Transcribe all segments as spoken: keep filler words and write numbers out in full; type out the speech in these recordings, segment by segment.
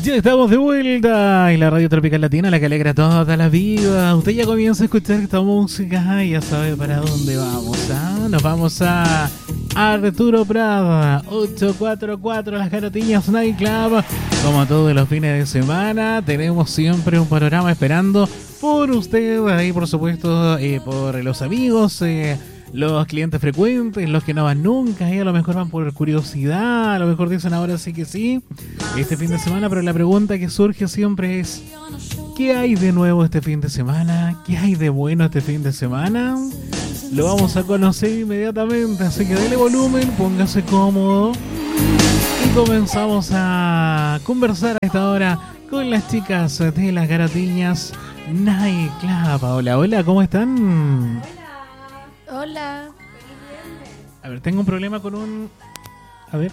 Ya estamos de vuelta en la Radio Tropical Latina, la que alegra toda la vida. Usted ya comienza a escuchar esta música y ya sabe para dónde vamos. ¿Ah? Nos vamos a Arturo Prada, ocho cuatro cuatro, Las Garotiñas Night Club. Como todos los fines de semana, tenemos siempre un panorama esperando por usted. Ahí, por supuesto, eh, por los amigos, eh, los clientes frecuentes, los que no van nunca, y a lo mejor van por curiosidad, a lo mejor dicen ahora sí que sí, este fin de semana, pero la pregunta que surge siempre es: ¿qué hay de nuevo este fin de semana? ¿Qué hay de bueno este fin de semana? Lo vamos a conocer inmediatamente, así que dele volumen, póngase cómodo y comenzamos a conversar a esta hora con las chicas de Las Garotiñas Night Club. Hola, hola, ¿cómo están? Hola. A ver, tengo un problema con un... A ver.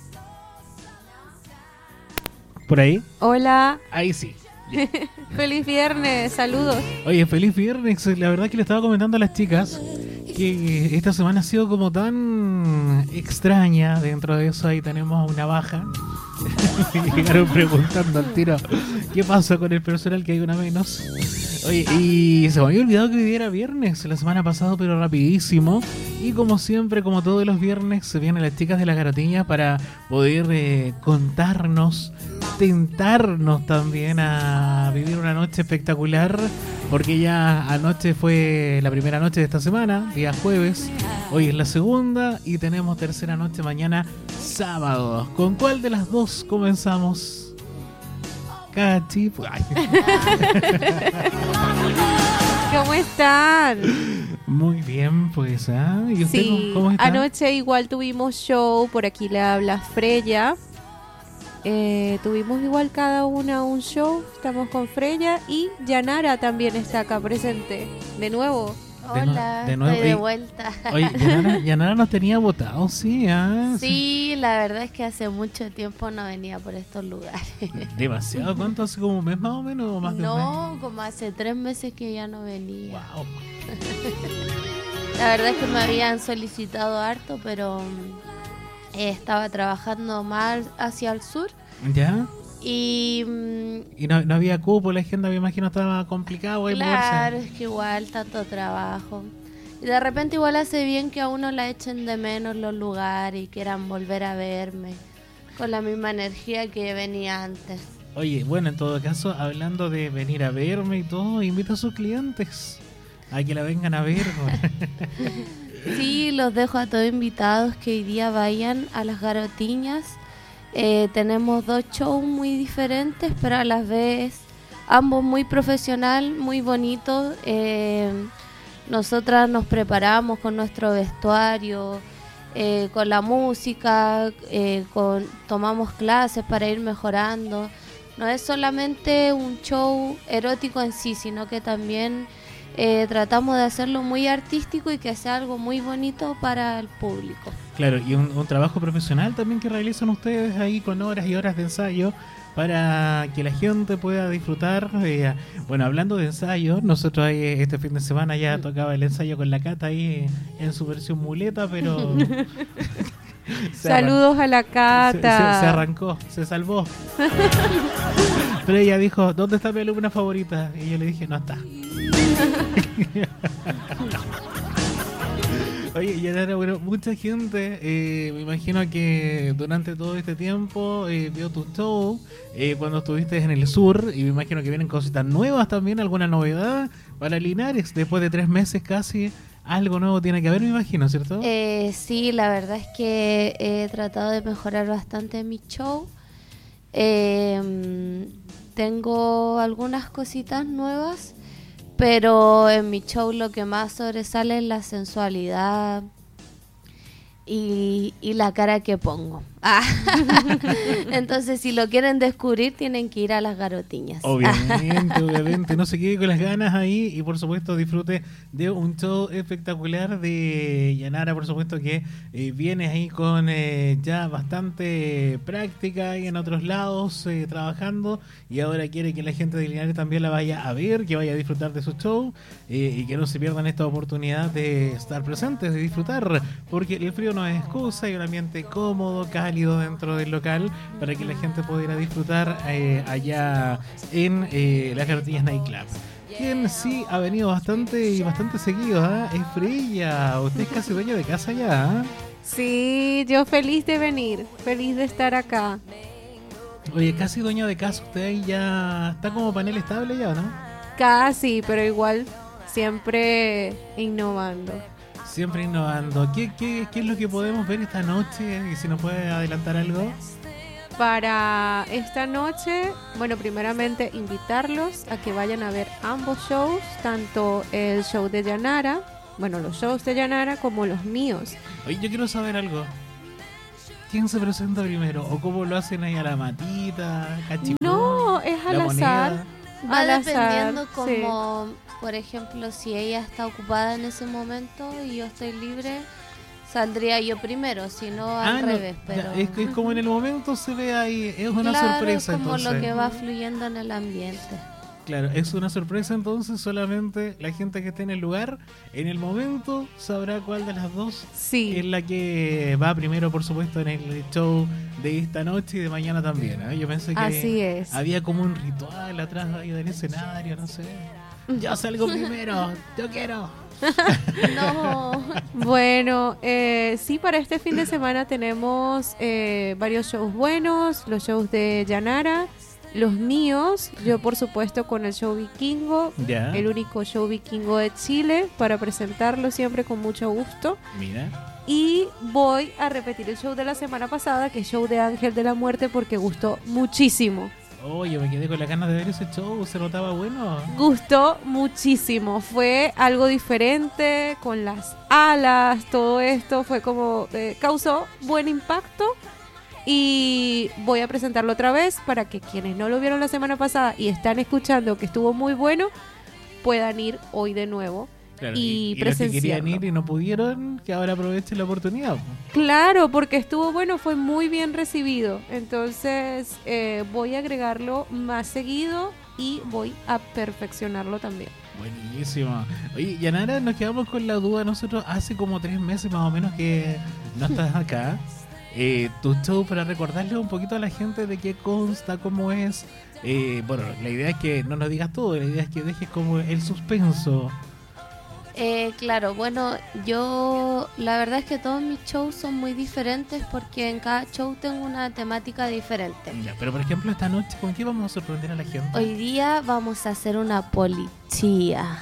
¿Por ahí? Hola. Ahí sí. Feliz viernes, saludos. Oye, feliz viernes. La verdad que le estaba comentando a las chicas que esta semana ha sido como tan extraña. Dentro de eso ahí tenemos una baja. Me llegaron preguntando al tiro ¿qué pasa con el personal, que hay una menos? Oye, y se me había olvidado que hoy día era viernes, la semana pasada, pero rapidísimo. Y como siempre, como todos los viernes, se vienen las chicas de Las Garotiñas para poder eh, contarnos, tentarnos también a vivir una noche espectacular. Porque ya anoche fue la primera noche de esta semana, día jueves. Hoy es la segunda y tenemos tercera noche mañana, sábado. ¿Con cuál de las dos comenzamos? Cachi. Ay. ¿Cómo están? Muy bien, pues. ¿ah? ¿Y usted Sí, cómo está? anoche igual tuvimos show, por aquí le habla Freya. Eh, tuvimos igual cada una un show, estamos con Freya y Yanara también está acá presente, de nuevo. De no- Hola, de nuevo, estoy de oye, vuelta. Oye, Yanara, Yanara nos tenía votados, sí, ¿ah? Sí, la verdad es que hace mucho tiempo no venía por estos lugares. Demasiado. ¿Cuánto hace? ¿Como un mes más o menos? ¿O más de un mes? No, como hace tres meses que ya no venía. Wow. La verdad es que me habían solicitado harto, pero mm, eh, estaba trabajando más hacia el sur ¿Ya? y mm, Y no, no había cupo, la agenda me imagino estaba complicado. ahí claro, moverse. es que igual tanto trabajo. Y de repente igual hace bien que a uno la echen de menos los lugares y quieran volver a verme con la misma energía que venía antes. Oye, bueno, en todo caso, hablando de venir a verme y todo, invita a sus clientes a que la vengan a ver. Sí, los dejo a todos invitados que hoy día vayan a Las Garotiñas. Eh, tenemos dos shows muy diferentes, pero a la vez ambos muy profesional, muy bonitos. Eh, nosotras nos preparamos con nuestro vestuario, eh, con la música, eh, con, tomamos clases para ir mejorando. No es solamente un show erótico en sí, sino que también eh, tratamos de hacerlo muy artístico y que sea algo muy bonito para el público. Claro, y un, un trabajo profesional también que realizan ustedes ahí con horas y horas de ensayo para que la gente pueda disfrutar. Eh, bueno, hablando de ensayo, nosotros ahí este fin de semana ya tocaba el ensayo con la Cata ahí en su versión muleta, pero... se Saludos a la Se, Cata. se- se arrancó, se salvó. Pero ella dijo, ¿dónde está mi alumna favorita? Y yo le dije, no está. Oye, y ahora, bueno, mucha gente, eh, me imagino que durante todo este tiempo eh, vio tu show eh, cuando estuviste en el sur, y me imagino que vienen cositas nuevas también, alguna novedad para Linares, después de tres meses casi. Algo nuevo tiene que haber, me imagino, ¿cierto? Eh, sí, la verdad es que he tratado de mejorar bastante mi show. Eh, tengo algunas cositas nuevas, pero en mi show lo que más sobresale es la sensualidad y, y la cara que pongo. Ah. Entonces, si lo quieren descubrir, tienen que ir a Las Garotiñas. Obviamente, obviamente. No se quede con las ganas ahí y por supuesto disfrute de un show espectacular de Yanara, por supuesto que eh, viene ahí con eh, ya bastante práctica ahí en otros lados eh, trabajando, y ahora quiere que la gente de Linares también la vaya a ver, que vaya a disfrutar de su show eh, y que no se pierdan esta oportunidad de estar presentes, de disfrutar, porque el frío no es excusa, hay un ambiente cómodo, cálido, cálido dentro del local para que la gente pudiera disfrutar eh, allá en eh, las Garotillas Nightclub. Quien sí ha venido bastante y bastante seguido, ¿eh? Es Freya. Usted es casi dueño de casa ya, ¿eh? Sí, yo feliz de venir, feliz de estar acá. Oye, casi dueño de casa, usted ahí ya está como panel estable ya, ¿no? Casi, pero igual siempre innovando. Siempre innovando. ¿Qué, qué, qué es lo que podemos ver esta noche? Y si nos puede adelantar algo. Para esta noche, bueno, primeramente invitarlos a que vayan a ver ambos shows, tanto el show de Yanara, bueno, los shows de Yanara como los míos. Oye, yo quiero saber algo. ¿Quién se presenta primero? ¿O cómo lo hacen ahí a la matita? ¿Cachipún? No, es al ¿La azar. moneda? Va Al azar, dependiendo sí. como, por ejemplo, si ella está ocupada en ese momento y yo estoy libre, saldría yo primero, si no al Ah, no, revés. ya, Pero es, que es como en el momento se ve ahí, es una claro, sorpresa es como entonces. lo que va fluyendo en el ambiente. Claro, es una sorpresa entonces, solamente la gente que esté en el lugar, en el momento, sabrá cuál de las dos Sí. es la que va primero, por supuesto, en el show de esta noche y de mañana también. ¿eh? Yo pensé que Así es. había como un ritual atrás ahí del escenario, no sé. Yo salgo primero, yo quiero. No, Bueno, eh, sí, para este fin de semana tenemos eh, varios shows buenos, los shows de Yanara, los míos, yo por supuesto con el show vikingo, Ya, el único show vikingo de Chile, para presentarlo siempre con mucho gusto. mira. Y voy a repetir el show de la semana pasada, que es show de Ángel de la Muerte, porque gustó muchísimo. Oye, me quedé con las ganas de ver ese show, se notaba bueno. Gustó muchísimo, fue algo diferente, con las alas, todo esto fue como, eh, causó buen impacto. Y voy a presentarlo otra vez para que quienes no lo vieron la semana pasada y están escuchando que estuvo muy bueno, puedan ir hoy de nuevo. Claro, Y y, y los que querían presenciarlo. ir y no pudieron, que ahora aprovechen la oportunidad. po. Claro, porque estuvo bueno, fue muy bien recibido. Entonces eh, voy a agregarlo más seguido y voy a perfeccionarlo también. Buenísimo. Oye, Yanara, nos quedamos con la duda. Nosotros hace como tres meses más o menos que no estás acá. Eh, tu show, para recordarle un poquito a la gente de qué consta, cómo es. Eh, bueno, la idea es que no nos digas todo, la idea es que dejes como el suspenso. eh, claro, bueno, yo la verdad es que todos mis shows son muy diferentes porque en cada show tengo una temática diferente. Ya, pero por ejemplo, esta noche, ¿con qué vamos a sorprender a la gente? Hoy día vamos a hacer una policía.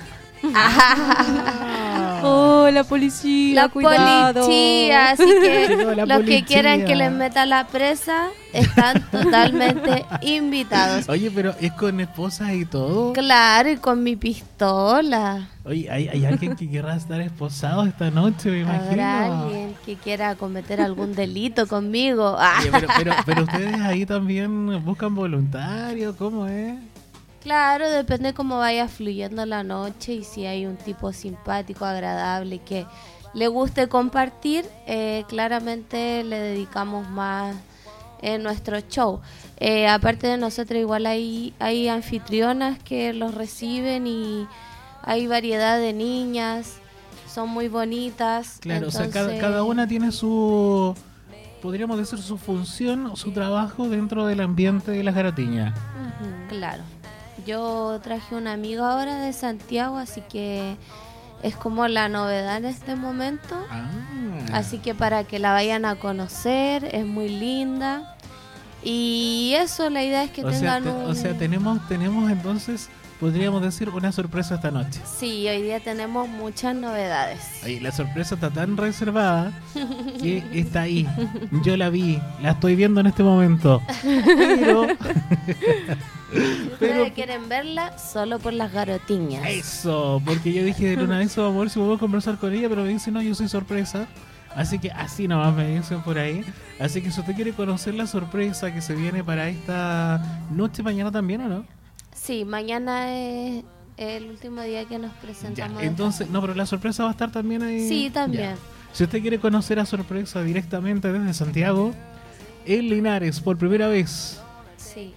Ah. Oh, la policía, La cuidado. policía, así Llegó que la los policía. que quieran que les meta la presa están totalmente invitados. Oye, pero es con esposas y todo. Claro, y con mi pistola. Oye, ¿hay, hay alguien que querrá estar esposado esta noche, me imagino? Habrá alguien que quiera cometer algún delito conmigo. Ah, Oye, pero, pero, pero ustedes ahí también buscan voluntarios, ¿cómo es? claro, depende cómo vaya fluyendo la noche y si hay un tipo simpático, agradable, que le guste compartir, eh, claramente le dedicamos más en nuestro show. Eh, aparte de nosotros, igual hay, hay anfitrionas que los reciben y hay variedad de niñas, son muy bonitas. Claro, o sea, entonces- cada, cada una tiene su, podríamos decir, su función, su trabajo dentro del ambiente de las garotiñas. Claro. Yo traje una amiga ahora de Santiago, así que es como la novedad en este momento. Ah. Así que para que la vayan a conocer, es muy linda. Y eso, la idea es que o sea, tengan te- un... o sea, tenemos, tenemos entonces, podríamos decir, una sorpresa esta noche. Sí, hoy día tenemos muchas novedades. Oye, la sorpresa está tan reservada que está ahí. Yo la vi, la estoy viendo en este momento. Pero, Si pero ustedes quieren verla, solo por las garotiñas. eso, porque yo dije de una vez vamos a ver si podemos conversar con ella, pero me dice no, yo soy sorpresa. Así que así nomás me dicen por ahí. Así que si usted quiere conocer la sorpresa que se viene para esta noche, mañana también, ¿o no? Sí, mañana es el último día que nos Ya, presentamos. de entonces, no, pero la sorpresa va a estar también ahí. Sí, también. Ya. Si usted quiere conocer a Sorpresa directamente desde Santiago, en Linares, por primera vez, Sí.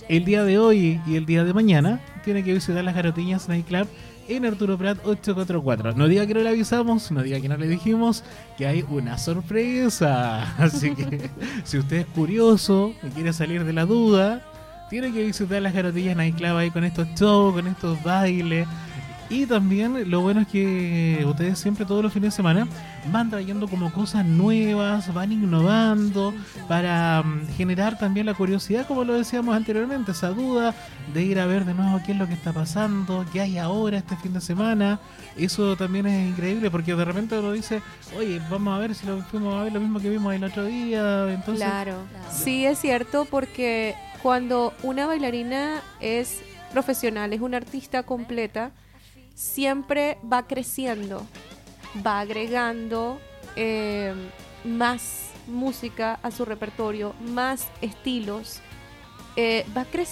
el día de hoy y el día de mañana tiene que visitar las Garotiñas Nightclub en Arturo Prat ochocientos cuarenta y cuatro. No diga que no le avisamos, no diga que no le dijimos, que hay una sorpresa. Así que si usted es curioso y quiere salir de la duda, tiene que visitar las Garotillas Nightclub ahí con estos shows, con estos bailes. Y también lo bueno es que ustedes siempre todos los fines de semana van trayendo como cosas nuevas, van innovando para um, generar también la curiosidad, como lo decíamos anteriormente, esa duda de ir a ver de nuevo qué es lo que está pasando, qué hay ahora este fin de semana. Eso también es increíble porque de repente uno dice, oye, vamos a ver si lo fuimos a ver lo mismo que vimos el otro día. Entonces, claro, sí es cierto, porque cuando una bailarina es profesional, es una artista completa, siempre va creciendo, va agregando eh, más música a su repertorio, más estilos, eh, va, cre-